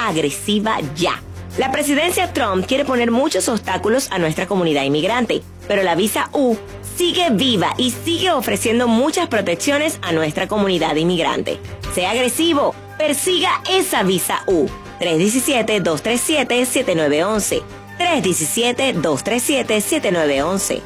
agresiva ya. La presidencia Trump quiere poner muchos obstáculos a nuestra comunidad inmigrante, pero la visa U sigue viva y sigue ofreciendo muchas protecciones a nuestra comunidad inmigrante. Sea agresivo, persiga esa visa U. 317-237-7911. 317-237-7911.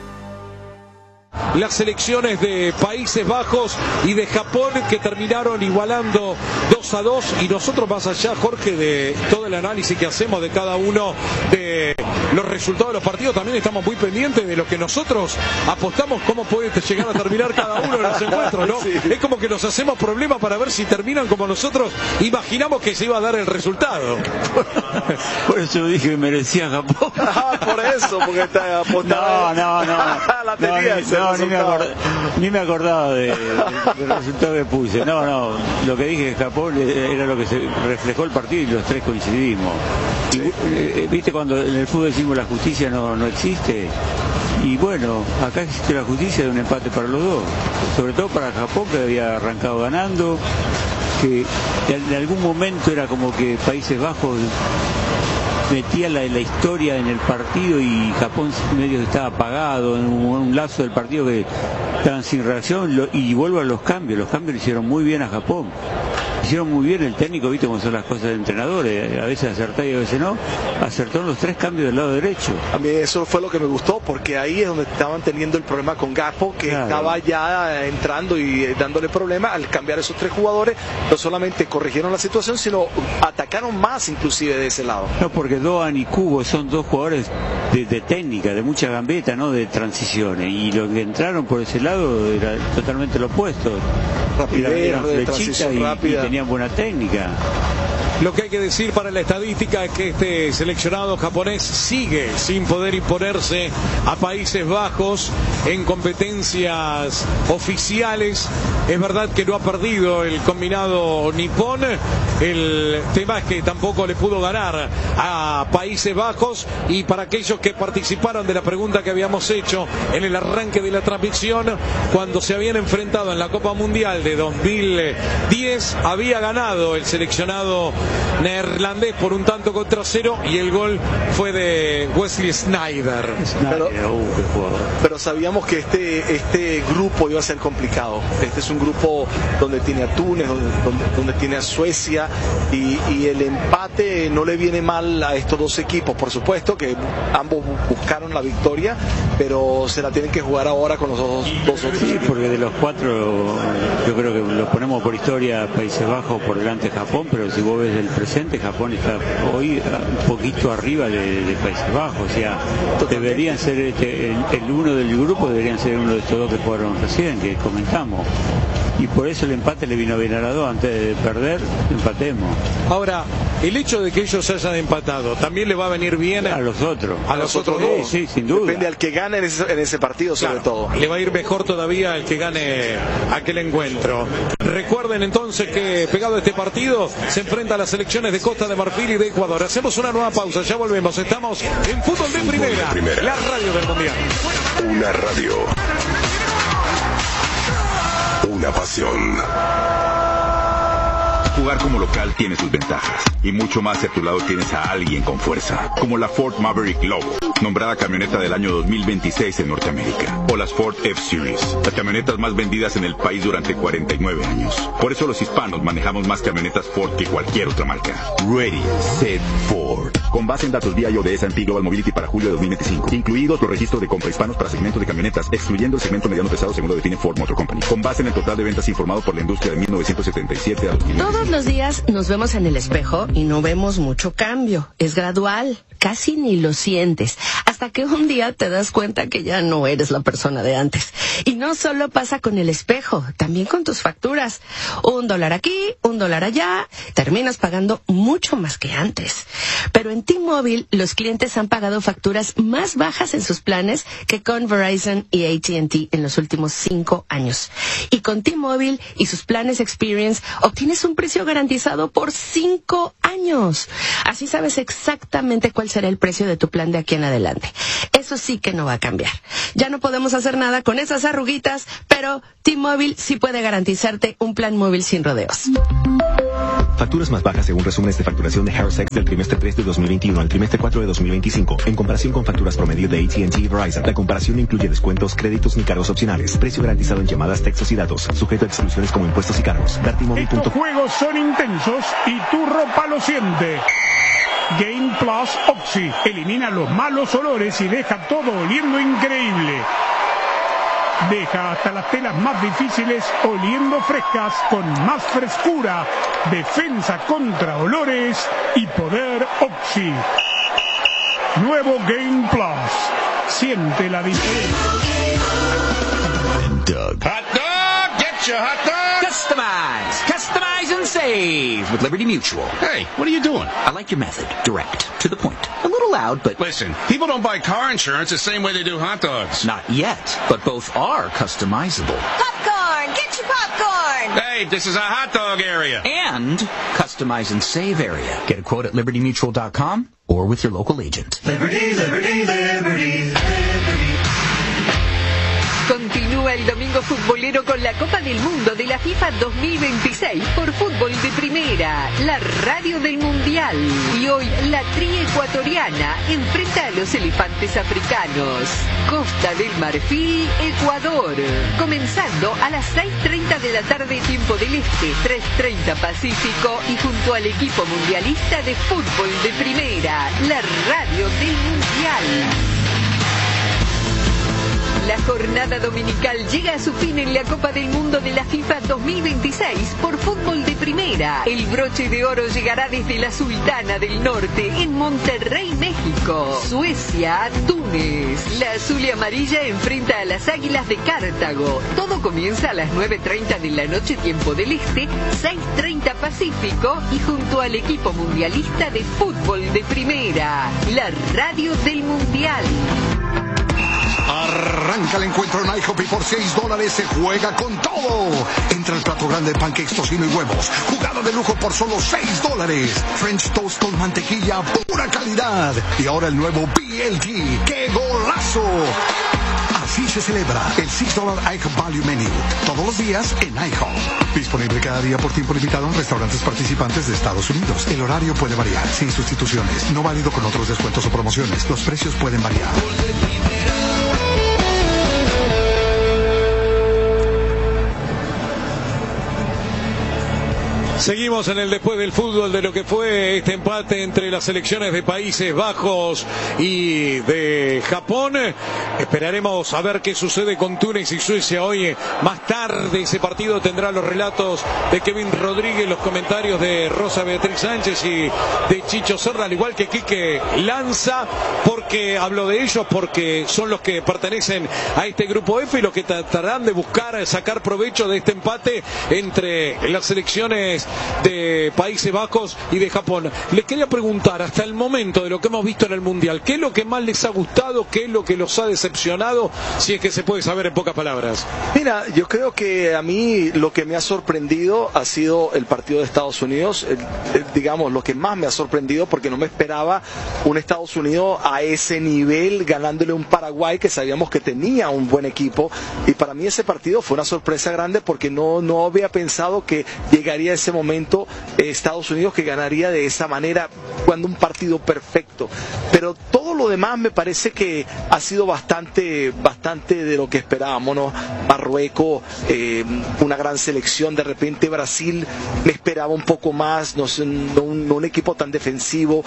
Las selecciones de Países Bajos y de Japón que terminaron igualando 2-2, y nosotros, más allá, Jorge, de todo el análisis que hacemos de cada uno de los resultados de los partidos, también estamos muy pendientes de lo que nosotros apostamos, cómo puede llegar a terminar cada uno de los encuentros, ¿no? Sí. Es como que nos hacemos problemas para ver si terminan como nosotros imaginamos que se iba a dar el resultado. Por eso dije que merecía Japón. Por eso, porque está apostado. No. La tenía. Ni me acordaba del resultado que puse. No, lo que dije de Japón era lo que se reflejó el partido y los tres coincidimos. Sí. ¿Viste cuando en el fútbol decimos la justicia no existe? Y bueno, acá existe la justicia de un empate para los dos, sobre todo para Japón, que había arrancado ganando, que en algún momento era como que Países Bajos metía la historia en el partido y Japón medio estaba apagado en un lapso del partido que estaban sin reacción, y vuelvo a los cambios le hicieron muy bien a Japón. Hicieron muy bien el técnico, viste cómo son las cosas de entrenadores, a veces acertá y a veces no. Acertó en los tres cambios del lado derecho. A mí eso fue lo que me gustó, porque ahí es donde estaban teniendo el problema con Gakpo, que claro, estaba ya entrando y dándole problemas. Al cambiar esos tres jugadores, no solamente corrigieron la situación, sino atacaron más inclusive de ese lado. No, porque Doan y Kubo son dos jugadores de técnica, de mucha gambeta, no de transiciones, y los que entraron por ese lado era totalmente lo opuesto. Rapidez, eran flechitas y tenían buena técnica. Lo que hay que decir para la estadística es que este seleccionado japonés sigue sin poder imponerse a Países Bajos en competencias oficiales. Es verdad que no ha perdido el combinado nipón. El tema es que tampoco le pudo ganar a Países Bajos. Y para aquellos que participaron de la pregunta que habíamos hecho en el arranque de la transmisión, cuando se habían enfrentado en la Copa Mundial de 2010, había ganado el seleccionado neerlandés por 1-0, y el gol fue de Wesley Sneijder. Pero sabíamos que este grupo iba a ser complicado. Este es un grupo donde tiene a Túnez, donde tiene a Suecia, y el empate no le viene mal a estos dos equipos. Por supuesto que ambos buscaron la victoria, pero se la tienen que jugar ahora con los dos otros. Sí, porque de los cuatro, yo creo que los ponemos por historia Países Bajos por delante de Japón, pero si vos ves el presente, Japón está hoy un poquito arriba de Países Bajos. O sea, deberían ser el uno del grupo, deberían ser uno de estos dos que jugaron recién, que comentamos. Y por eso el empate le vino bien a las dos. Antes de perder, empatemos. Ahora, el hecho de que ellos hayan empatado también le va a venir bien a los otros. A los otros dos. Sí, sin duda. Depende al que gane en ese partido, sobre todo. Le va a ir mejor todavía al que gane aquel encuentro. Recuerden entonces que pegado a este partido se enfrentan las selecciones de Costa de Marfil y de Ecuador. Hacemos una nueva pausa, ya volvemos. Estamos en Fútbol de Primera, la radio del Mundial. Una radio. Una pasión. Jugar como local tiene sus ventajas, y mucho más si a tu lado tienes a alguien con fuerza, como la Ford Maverick Lobo, nombrada camioneta del año 2026 en Norteamérica, o las Ford F-Series, las camionetas más vendidas en el país durante 49 años. Por eso los hispanos manejamos más camionetas Ford que cualquier otra marca. Ready, Set, Ford. Con base en datos vía de S&P Global Mobility para julio de 2025, incluidos los registros de compra hispanos para segmentos de camionetas, excluyendo el segmento mediano pesado según lo define Ford Motor Company, con base en el total de ventas informado por la industria de 1977 a 2025. Todos los días nos vemos en el espejo y no vemos mucho cambio. Es gradual, casi ni lo sientes, hasta que un día te das cuenta que ya no eres la persona de antes. Y no solo pasa con el espejo, también con tus facturas. $1 aquí, $1 allá, terminas pagando mucho más que antes. Pero en T-Mobile los clientes han pagado facturas más bajas en sus planes que con Verizon y AT&T en los últimos 5 años. Y con T-Mobile y sus planes Experience obtienes un precio garantizado por 5 años. Así sabes exactamente cuál cuál será el precio de tu plan de aquí en adelante. Eso sí que no va a cambiar. Ya no podemos hacer nada con esas arruguitas, pero T-Mobile sí puede garantizarte un plan móvil sin rodeos. Facturas más bajas según resúmenes de facturación de Harris X del trimestre 3 de 2021 al trimestre 4 de 2025. En comparación con facturas promedio de AT&T y Verizon, la comparación no incluye descuentos, créditos ni cargos opcionales. Precio garantizado en llamadas, textos y datos. Sujeto a exclusiones como impuestos y cargos. Estos juegos son intensos y tu ropa lo siente. Game Plus Oxy. Elimina los malos olores y deja todo oliendo increíble. Deja hasta las telas más difíciles oliendo frescas con más frescura, defensa contra olores y poder Oxy. Nuevo Game Plus. Siente la diferencia. Doug. Hot dog! Get your hot dog! Customize and save with Liberty Mutual. Hey, what are you doing? I like your method. Direct. To the point. A little loud, but... Listen, people don't buy car insurance the same way they do hot dogs. Not yet, but both are customizable. Popcorn! Get your popcorn! Hey, this is a hot dog area. And customize and save area. Get a quote at libertymutual.com or with your local agent. Liberty, liberty, liberty, liberty. Continúa el domingo futbolero con la Copa del Mundo de la FIFA 2026 por Fútbol de Primera, la radio del Mundial. Y hoy la tri ecuatoriana enfrenta a los elefantes africanos. Costa del Marfil, Ecuador. Comenzando a las 6:30 de la tarde tiempo del Este, 3:30 Pacífico y junto al equipo mundialista de Fútbol de Primera, la radio del Mundial. La jornada dominical llega a su fin en la Copa del Mundo de la FIFA 2026 por Fútbol de Primera. El broche de oro llegará desde la Sultana del Norte en Monterrey, México. Suecia, Túnez. La azul y amarilla enfrenta a las Águilas de Cartago. Todo comienza a las 9:30 de la noche tiempo del Este, 6:30 Pacífico y junto al equipo mundialista de Fútbol de Primera, la radio del Mundial. Arranca el encuentro en IHOP y por $6 se juega con todo. Entra el plato grande de pancakes, tocino y huevos. Jugada de lujo por solo $6. French toast con mantequilla, pura calidad. Y ahora el nuevo BLT. ¡Qué golazo! Así se celebra el $6 IHOP Value Menu. Todos los días en IHOP. Disponible cada día por tiempo limitado en restaurantes participantes de Estados Unidos. El horario puede variar, sin sustituciones. No válido con otros descuentos o promociones. Los precios pueden variar. Seguimos en el después del fútbol de lo que fue este empate entre las selecciones de Países Bajos y de Japón. Esperaremos a ver qué sucede con Túnez y Suecia hoy. Más tarde ese partido tendrá los relatos de Kevin Rodríguez, los comentarios de Rosa Beatriz Sánchez y de Chicho Serra, al igual que Quique Lanza, porque hablo de ellos porque son los que pertenecen a este grupo F y los que tratarán de buscar sacar provecho de este empate entre las selecciones de Países Bajos y de Japón. Les quería preguntar, hasta el momento de lo que hemos visto en el Mundial, ¿qué es lo que más les ha gustado? ¿Qué es lo que los ha decepcionado? Si es que se puede saber en pocas palabras. Mira, yo creo que a mí lo que me ha sorprendido ha sido el partido de Estados Unidos, digamos, lo que más me ha sorprendido, porque no me esperaba un Estados Unidos a ese nivel ganándole un Paraguay que sabíamos que tenía un buen equipo, y para mí ese partido fue una sorpresa grande porque no había pensado que llegaría a ese momento Estados Unidos, que ganaría de esa manera jugando un partido perfecto. Pero todo lo demás me parece que ha sido bastante de lo que esperábamos, ¿no? Marruecos, una gran selección. De repente Brasil me esperaba un poco más, no un equipo tan defensivo,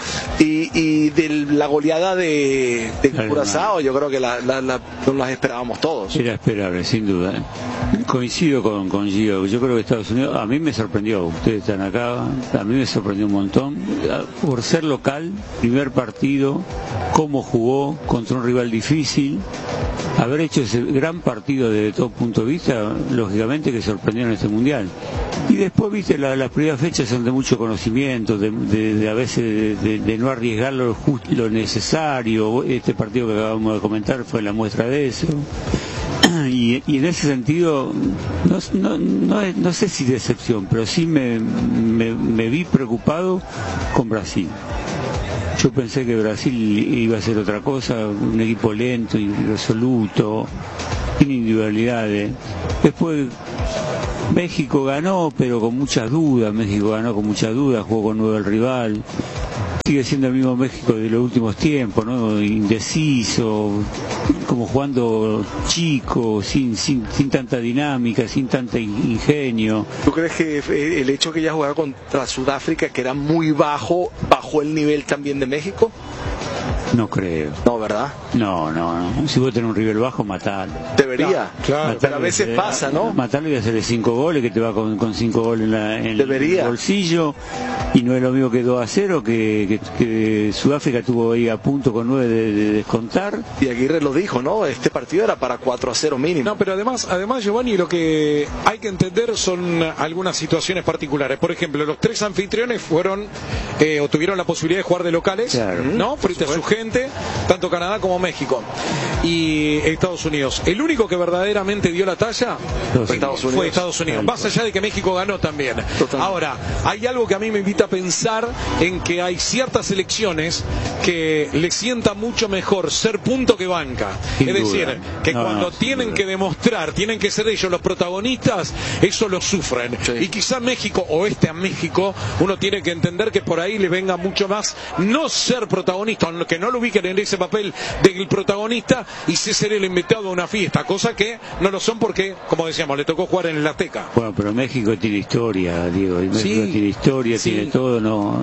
y de la goleada de Curazao yo creo que no las esperábamos todos. Era esperable, sin duda. Coincido con Gio. Yo creo que Estados Unidos, a mí me sorprendió, ustedes están acá, a mí me sorprendió un montón por ser local, primer partido, cómo jugó contra un rival difícil, haber hecho ese gran partido desde todo punto de vista, lógicamente que sorprendieron este mundial. Y después, viste, las primeras fechas son de mucho conocimiento, de a veces de no arriesgar lo necesario. Este partido que acabamos de comentar fue la muestra de eso. Y en ese sentido, no sé si decepción, pero sí me vi preocupado con Brasil. Yo pensé que Brasil iba a ser otra cosa, un equipo lento y resoluto, sin individualidades. Después México ganó, pero con muchas dudas. Jugó con 9 el rival. Sigue siendo el mismo México de los últimos tiempos, ¿no? Indeciso, como jugando chico, sin tanta dinámica, sin tanto ingenio. ¿Tú crees que el hecho que ella jugara contra Sudáfrica, que era muy bajo, bajó el nivel también de México? No creo. No, ¿verdad? No. Si vos tenés un rival bajo, matalo. Debería. Claro. Pero a veces pasa, ¿no? Matarlo y hacerle 5 goles, que te va con 5 goles en el bolsillo. Y no es lo mismo que 2-0, que Sudáfrica tuvo ahí a punto con 9 de descontar. Y Aguirre lo dijo, ¿no? Este partido era para 4-0 mínimo. No, pero además, Giovanni, lo que hay que entender son algunas situaciones particulares. Por ejemplo, los 3 anfitriones fueron o tuvieron la posibilidad de jugar de locales, claro, ¿no? Frente a su gente, tanto Canadá como México y Estados Unidos. El único que verdaderamente dio la talla fue Estados Unidos. Más allá de que México ganó también. Totalmente. Ahora, hay algo que a mí me invita a pensar en que hay ciertas selecciones que le sienta mucho mejor ser punto que banca. Sin es decir, duda. Que cuando tienen que demostrar, tienen que ser ellos los protagonistas, eso lo sufren. Sí. Y quizá México, o a México, uno tiene que entender que por ahí le venga mucho más no ser protagonista, que no lo ubiquen en ese papel del protagonista y ser el invitado a una fiesta, cosa que no lo son porque, como decíamos, le tocó jugar en el Azteca. Bueno, pero México tiene historia, Diego, México tiene historia, tiene todo,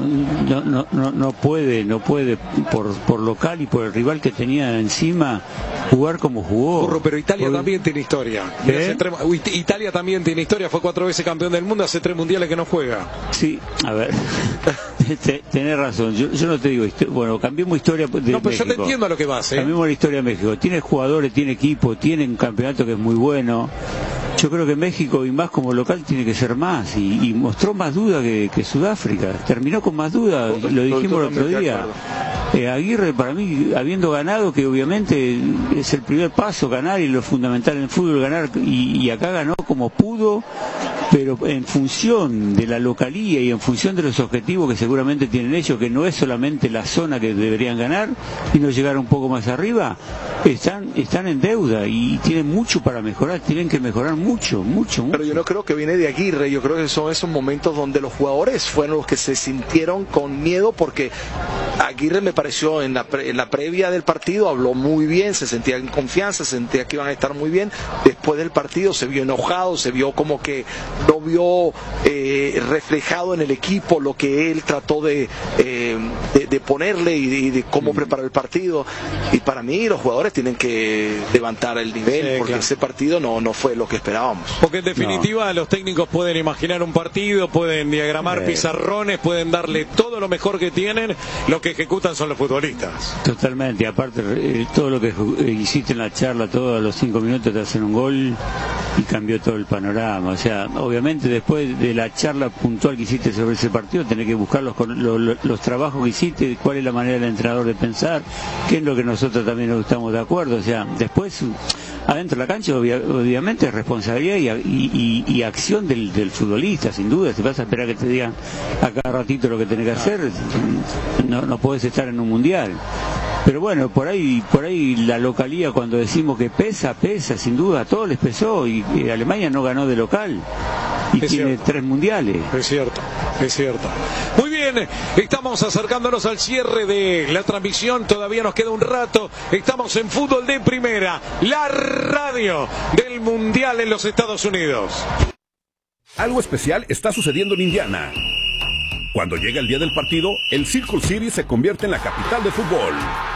no puede por local y por el rival que tenía encima jugar como jugó. Pero Italia también tiene historia. Italia también tiene historia, fue 4 veces campeón del mundo, hace 3 mundiales que no juega. Sí, a ver. Tenés razón, yo no te digo, bueno, cambiemos historia de México. No, pero yo te entiendo a lo que vas, Cambiemos la historia de México. Tiene jugadores, tiene equipo, tiene un campeonato que es muy bueno. Yo creo que México, y más como local, tiene que ser más. Y mostró más duda que Sudáfrica. Terminó con más duda, lo dijimos el otro día. Aguirre, para mí, habiendo ganado, que obviamente es el primer paso, ganar, y lo fundamental en el fútbol, ganar, y acá ganó como pudo, pero en función de la localía y en función de los objetivos que seguramente tienen ellos, que no es solamente la zona que deberían ganar, sino llegar un poco más arriba, están en deuda y tienen mucho para mejorar, tienen que mejorar mucho. Pero yo no creo que viene de Aguirre, yo creo que son esos momentos donde los jugadores fueron los que se sintieron con miedo, porque Aguirre me pareció en la previa del partido habló muy bien, se sentía en confianza, se sentía que iban a estar muy bien. Después del partido se vio enojado, se vio como que no vio reflejado en el equipo lo que él trató de ponerle y de cómo preparar el partido. Y para mí los jugadores tienen que levantar el nivel, porque ese partido no fue lo que esperábamos. Porque en definitiva los técnicos pueden imaginar un partido, pueden diagramar pizarrones, pueden darle todo lo mejor que tienen, lo que ejecutan son los futbolistas. Totalmente, aparte todo lo que hiciste en la charla, todos los 5 minutos te hacen un gol y cambió todo el panorama. O sea, obviamente después de la charla puntual que hiciste sobre ese partido, tenés que buscar los trabajos que hiciste, cuál es la manera del entrenador de pensar, qué es lo que nosotros también nos estamos de acuerdo. O sea, después adentro de la cancha obviamente es responsabilidad y acción del futbolista, sin duda. Si vas a esperar que te digan a cada ratito lo que tenés que hacer, no podés estar en un mundial. Pero bueno, por ahí la localía, cuando decimos que pesa, sin duda, a todos les pesó, y Alemania no ganó de local y tiene 3 mundiales. Es cierto. Muy bien, estamos acercándonos al cierre de la transmisión, todavía nos queda un rato, estamos en Fútbol de Primera, la radio del Mundial en los Estados Unidos. Algo especial está sucediendo en Indiana. Cuando llega el día del partido, el Circle City se convierte en la capital del fútbol.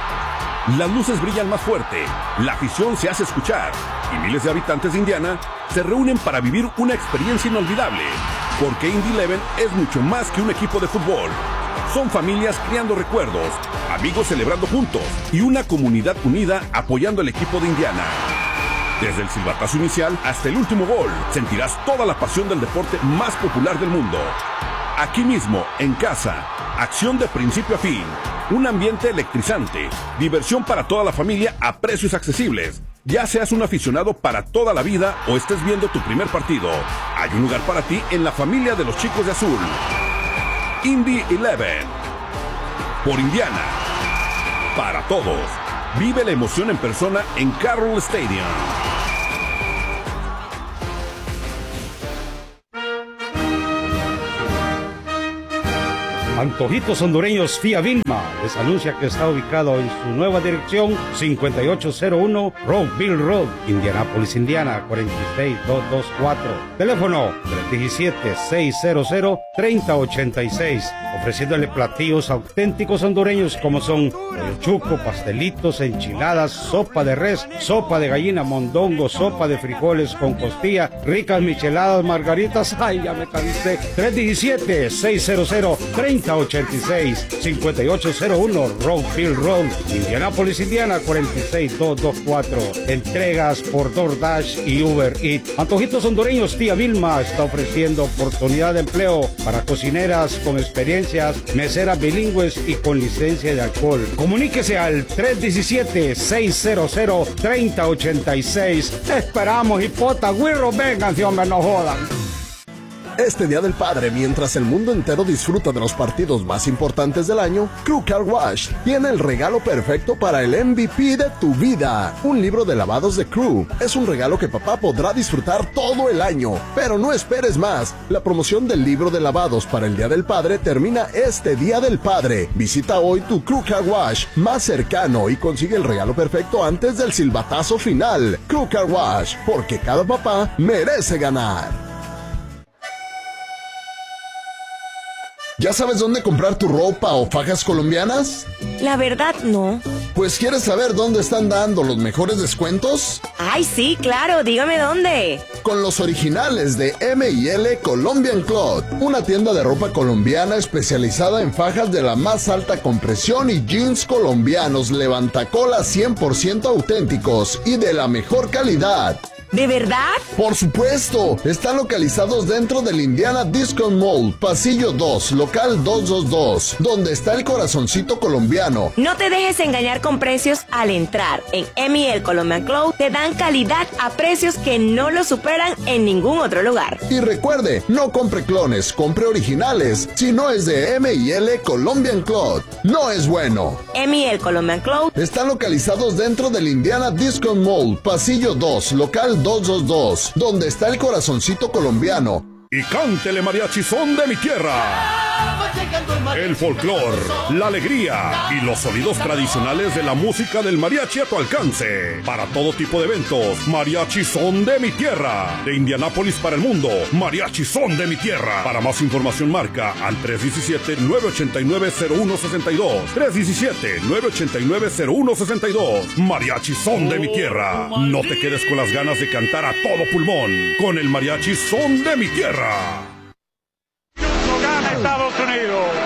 Las luces brillan más fuerte, la afición se hace escuchar y miles de habitantes de Indiana se reúnen para vivir una experiencia inolvidable, porque Indy 11 es mucho más que un equipo de fútbol. Son familias creando recuerdos, amigos celebrando juntos y una comunidad unida apoyando al equipo de Indiana. Desde el silbatazo inicial hasta el último gol, sentirás toda la pasión del deporte más popular del mundo. Aquí mismo, en casa, acción de principio a fin, un ambiente electrizante, diversión para toda la familia a precios accesibles. Ya seas un aficionado para toda la vida o estés viendo tu primer partido, hay un lugar para ti en la familia de los chicos de azul. Indy 11. por Indiana. Para todos, vive la emoción en persona en Carroll Stadium. Antojitos Hondureños Tía Vilma les anuncia que está ubicado en su nueva dirección 5801 Rockville Road, Indianápolis, Indiana 46224. Teléfono 317-600-3086. Ofreciéndole platillos auténticos hondureños como son el chuco, pastelitos, enchiladas, sopa de res, sopa de gallina, mondongo, sopa de frijoles con costilla, ricas micheladas, margaritas. Ay, ya me cansé. 317-600-3086. 5801 Rockville Road, Indianápolis, Indiana 46224. Entregas por DoorDash y Uber Eats. Antojitos Hondureños Tía Vilma está ofreciendo oportunidad de empleo para cocineras con experiencias, meseras bilingües y con licencia de alcohol. Comuníquese al 317-600-3086. Esperamos, hipota, güirro, vengan, si hombre, no jodan. Este Día del Padre, mientras el mundo entero disfruta de los partidos más importantes del año, Crew Car Wash tiene el regalo perfecto para el MVP de tu vida. Un libro de lavados de Crew. Es un regalo que papá podrá disfrutar todo el año. Pero no esperes más. La promoción del libro de lavados para el Día del Padre termina este Día del Padre. Visita hoy tu Crew Car Wash más cercano y consigue el regalo perfecto antes del silbatazo final. Crew Car Wash, porque cada papá merece ganar. ¿Ya sabes dónde comprar tu ropa o fajas colombianas? La verdad, no. Pues, ¿quieres saber dónde están dando los mejores descuentos? Ay, sí, claro, dígame dónde. Con los originales de M&L Colombian Cloth, una tienda de ropa colombiana especializada en fajas de la más alta compresión y jeans colombianos levantacolas 100% auténticos y de la mejor calidad. ¿De verdad? Por supuesto, están localizados dentro del Indiana Discount Mall, pasillo 2, local 222, donde está el corazoncito colombiano. No te dejes engañar con precios al entrar. En M&L Colombian Cloth te dan calidad a precios que no lo superan en ningún otro lugar. Y recuerde, no compre clones, compre originales. Si no es de M&L Colombian Cloth, no es bueno. M&L Colombian Cloth están localizados dentro del Indiana Discount Mall, pasillo 2, local 222, donde está el corazoncito colombiano. Y cántele mariachi son de mi tierra. El folclor, la alegría y los sonidos tradicionales de la música del mariachi a tu alcance. Para todo tipo de eventos, mariachi son de mi tierra. De Indianápolis para el mundo, mariachi son de mi tierra. Para más información marca al 317-989-0162. 317-989-0162. Mariachi son de mi tierra. No te quedes con las ganas de cantar a todo pulmón con el mariachi son de mi tierra. Gana Estados Unidos.